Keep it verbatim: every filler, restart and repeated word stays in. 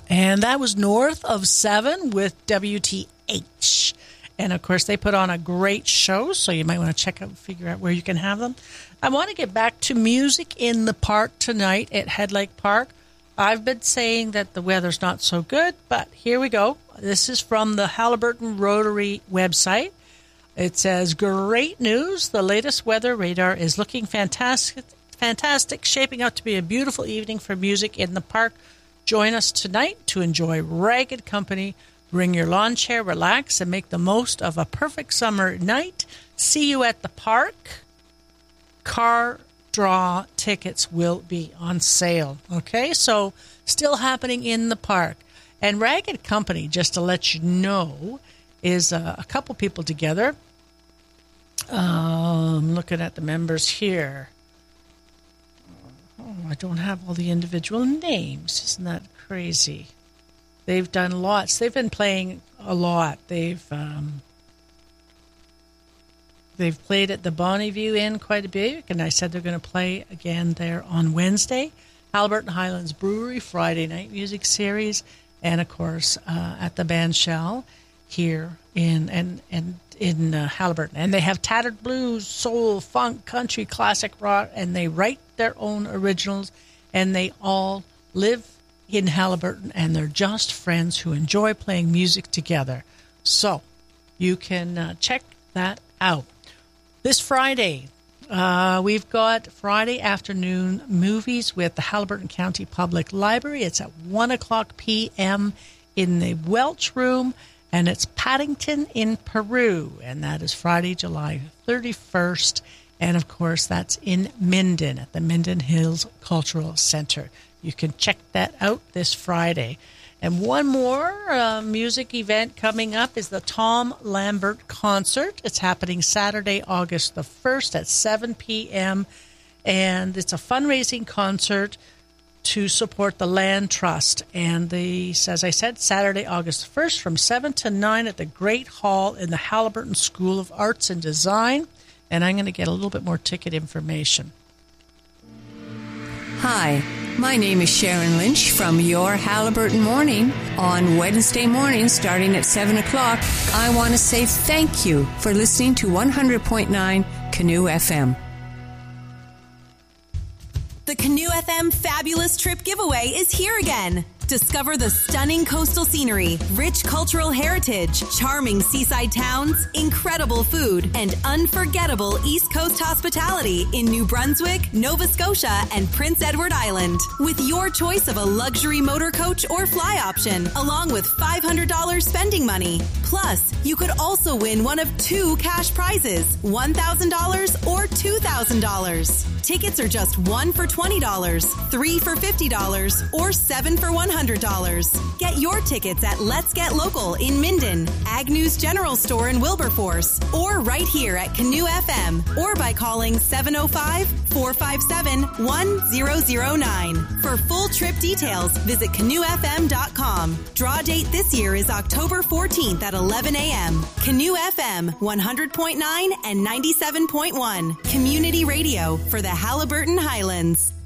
And that was North of Seven with W T H. And, of course, they put on a great show, so you might want to check out, figure out where you can have them. I want to get back to music in the park tonight at Head Lake Park. I've been saying that the weather's not so good, but here we go. This is from the Haliburton Rotary website. It says, great news. The latest weather radar is looking fantastic, fantastic, shaping up to be a beautiful evening for music in the park. Join us tonight to enjoy Ragged Company. Bring your lawn chair, relax, and make the most of a perfect summer night. See you at the park. Car draw tickets will be on sale. Okay, so still happening in the park. And Ragged Company, just to let you know, is uh, a couple people together. Um, looking at the members here. Oh, I don't have all the individual names. Isn't that crazy? They've done lots. They've been playing a lot. They've um, they've played at the Bonneview Inn quite a bit, and I said they're going to play again there on Wednesday. Haliburton Highlands Brewery Friday night music series, and of course uh, at the Bandshell here in and and in uh, Haliburton. And they have tattered blues, soul, funk, country, classic rock, and they write their own originals, and they all live in Haliburton, and they're just friends who enjoy playing music together. So you can uh, check that out. This Friday, uh, we've got Friday afternoon movies with the Haliburton County Public Library. It's at one o'clock p.m. in the Welch Room, and it's Paddington in Peru, and that is Friday, July thirty-first. And, of course, that's in Minden at the Minden Hills Cultural Center. You can check that out this Friday. And one more uh, music event coming up is the Tom Lambert Concert. It's happening Saturday, August the first at seven p.m. And it's a fundraising concert to support the Land Trust. And the, as I said, Saturday, August the first from seven to nine at the Great Hall in the Haliburton School of Arts and Design. And I'm going to get a little bit more ticket information. Hi, my name is Sharon Lynch from Your Haliburton Morning. On Wednesday morning, starting at seven o'clock, I want to say thank you for listening to one hundred point nine Canoe F M. The Canoe F M Fabulous Trip Giveaway is here again. Discover the stunning coastal scenery, rich cultural heritage, charming seaside towns, incredible food, and unforgettable East Coast hospitality in New Brunswick, Nova Scotia, and Prince Edward Island. With your choice of a luxury motor coach or fly option, along with five hundred dollars spending money. Plus, you could also win one of two cash prizes, one thousand dollars or two thousand dollars. Tickets are just one for twenty dollars, three for fifty dollars, or seven for one hundred dollars. Get your tickets at Let's Get Local in Minden, Agnew's General Store in Wilberforce, or right here at Canoe F M, or by calling seven oh five, four five seven, one zero zero nine. For full trip details, visit canoe f m dot com. Draw date this year is October fourteenth at eleven a.m. Canoe F M, one hundred point nine and ninety-seven point one. Community radio for the Haliburton Highlands.